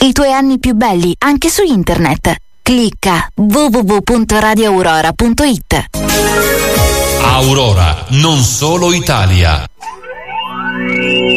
i tuoi anni più belli anche su internet. Clicca www.radioaurora.it. Aurora, non solo Italia.